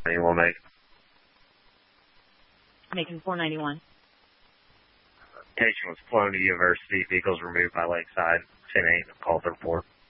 Anyone make? Making 491. Station was flown to University. Vehicles removed by Lakeside. 10-8. Call the report.